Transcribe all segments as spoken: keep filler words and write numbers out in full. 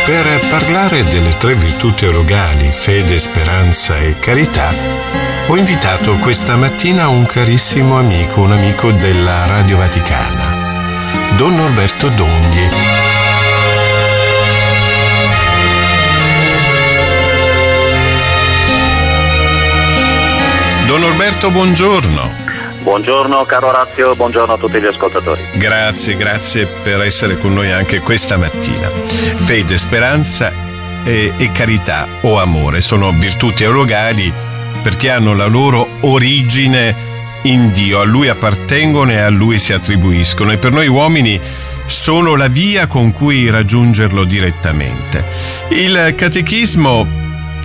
Per parlare delle tre virtù teologali, fede, speranza e carità, ho invitato questa mattina un carissimo amico, un amico della Radio Vaticana, Don Norberto Donghi. Don Norberto, buongiorno. Buongiorno caro Orazio, buongiorno a tutti gli ascoltatori. Grazie, grazie per essere con noi anche questa mattina. Fede, speranza e, e carità o amore sono virtù teologali perché hanno la loro origine in Dio, a Lui appartengono e a Lui si attribuiscono e per noi uomini sono la via con cui raggiungerlo direttamente. Il catechismo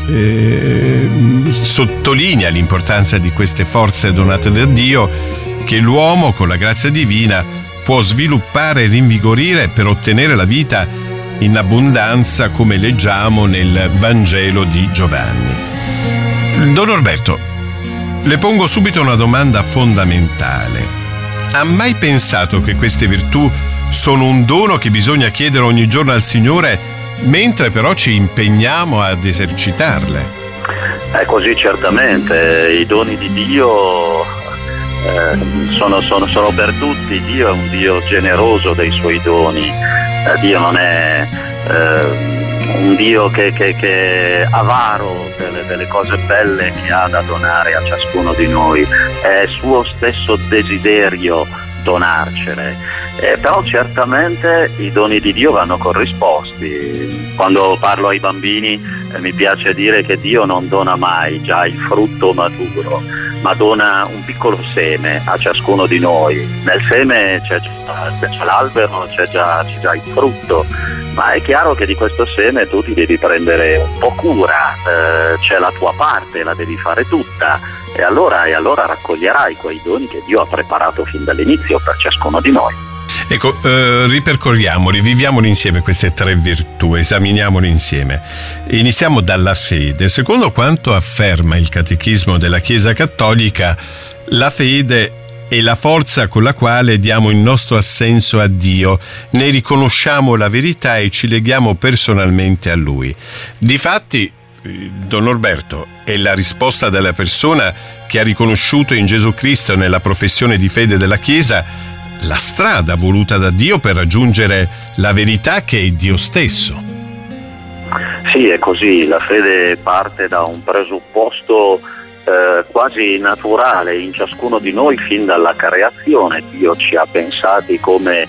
Eh, sottolinea l'importanza di queste forze donate da Dio che l'uomo con la grazia divina può sviluppare e rinvigorire per ottenere la vita in abbondanza, come leggiamo nel Vangelo di Giovanni. Don Norberto, le pongo subito una domanda fondamentale. Ha mai pensato che queste virtù sono un dono che bisogna chiedere ogni giorno al Signore, mentre però ci impegniamo ad esercitarle? È così, certamente. I doni di Dio eh, sono, sono, sono per tutti. Dio è un Dio generoso dei suoi doni. Eh, Dio non è eh, un Dio che, che, che è avaro delle, delle cose belle che ha da donare a ciascuno di noi. È suo stesso desiderio donarcele, eh, però certamente i doni di Dio vanno corrisposti. Quando parlo ai bambini eh, mi piace dire che Dio non dona mai già il frutto maturo, ma dona un piccolo seme a ciascuno di noi. Nel seme c'è già, c'è l'albero, c'è già, c'è già il frutto, ma è chiaro che di questo seme tu ti devi prendere un po' cura, eh, c'è la tua parte, la devi fare tutta, e allora, e allora raccoglierai quei doni che Dio ha preparato fin dall'inizio per ciascuno di noi. Ecco, eh, ripercorriamoli, viviamoli insieme queste tre virtù, esaminiamoli insieme. Iniziamo dalla fede. Secondo quanto afferma il Catechismo della Chiesa Cattolica, la fede è la forza con la quale diamo il nostro assenso a Dio, ne riconosciamo la verità e ci leghiamo personalmente a Lui. Difatti, Don Norberto, è la risposta della persona che ha riconosciuto in Gesù Cristo nella professione di fede della Chiesa la strada voluta da Dio per raggiungere la verità che è Dio stesso. Sì, è così. La fede parte da un presupposto eh, quasi naturale in ciascuno di noi fin dalla creazione. Dio ci ha pensati come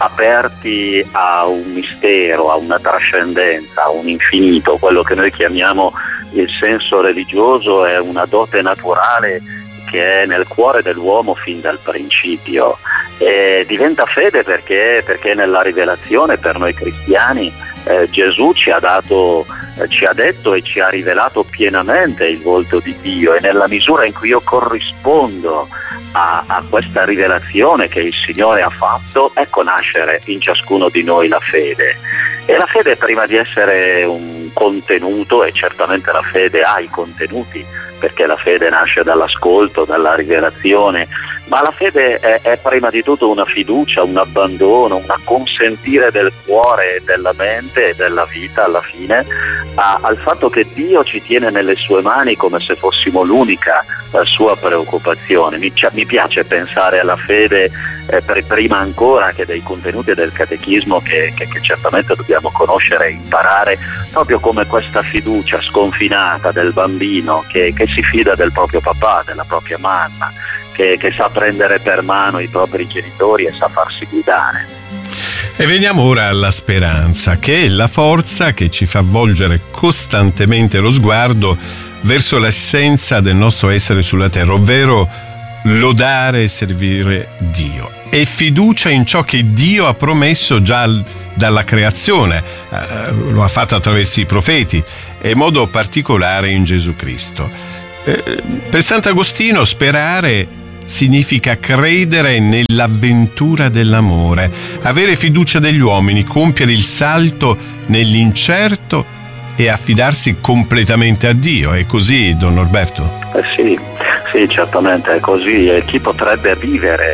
aperti a un mistero, a una trascendenza, a un infinito. Quello che noi chiamiamo il senso religioso è una dote naturale che è nel cuore dell'uomo fin dal principio. E diventa fede perché, perché nella rivelazione per noi cristiani eh, Gesù ci ha dato, eh, ci ha detto e ci ha rivelato pienamente il volto di Dio, e nella misura in cui io corrispondo a, a questa rivelazione che il Signore ha fatto, ecco nascere in ciascuno di noi la fede. E la fede, prima di essere un contenuto, e certamente la fede ha i contenuti, perché la fede nasce dall'ascolto, dalla rivelazione, ma la fede è, è prima di tutto una fiducia, un abbandono, un acconsentire del cuore, della mente e della vita alla fine a, al fatto che Dio ci tiene nelle sue mani come se fossimo l'unica la sua preoccupazione. Mi, mi piace pensare alla fede eh, per prima ancora che dei contenuti del catechismo che, che, che certamente dobbiamo conoscere e imparare, proprio come questa fiducia sconfinata del bambino che, che si fida del proprio papà, della propria mamma, che, che sa prendere per mano i propri genitori e sa farsi guidare. E veniamo ora alla speranza, che è la forza che ci fa volgere costantemente lo sguardo verso l'essenza del nostro essere sulla terra, ovvero lodare e servire Dio. E fiducia in ciò che Dio ha promesso già dalla creazione, eh, lo ha fatto attraverso i profeti e in modo particolare in Gesù Cristo. Eh, per Sant'Agostino sperare significa credere nell'avventura dell'amore, avere fiducia degli uomini, compiere il salto nell'incerto e affidarsi completamente a Dio. È così, Don Norberto? Eh sì, sì, certamente è così. E chi potrebbe vivere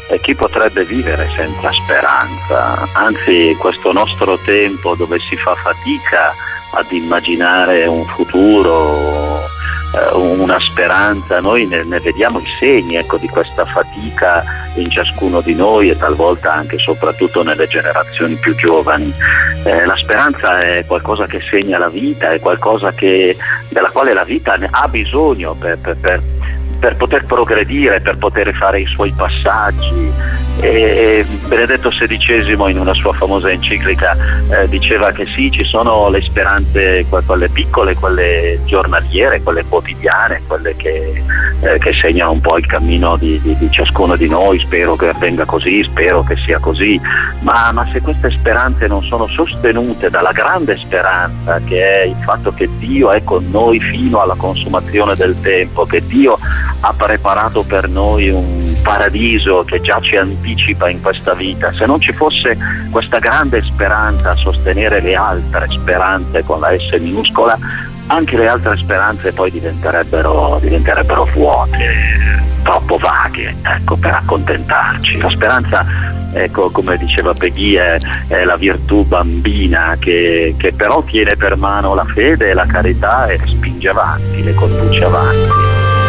E chi potrebbe vivere senza speranza? Anzi, questo nostro tempo dove si fa fatica ad immaginare un futuro, eh, una speranza, noi ne, ne vediamo i segni, ecco, di questa fatica in ciascuno di noi e talvolta anche e soprattutto nelle generazioni più giovani. Eh, la speranza è qualcosa che segna la vita, è qualcosa che, della quale la vita ha bisogno per, per, per per poter progredire, per poter fare i suoi passaggi. E Benedetto sedicesimo in una sua famosa enciclica eh, diceva che sì, ci sono le speranze, quelle piccole, quelle giornaliere, quelle quotidiane, quelle che, eh, che segnano un po' il cammino di, di, di ciascuno di noi. Spero che avvenga così, spero che sia così, ma, ma se queste speranze non sono sostenute dalla grande speranza, che è il fatto che Dio è con noi fino alla consumazione del tempo, che Dio ha preparato per noi un paradiso che già ci anticipa in questa vita, se non ci fosse questa grande speranza a sostenere le altre speranze con la S minuscola, anche le altre speranze poi diventerebbero, diventerebbero vuote, troppo vaghe, ecco, per accontentarci. La speranza, ecco, come diceva Peggy, è, è la virtù bambina che, che però tiene per mano la fede e la carità e le spinge avanti, le conduce avanti.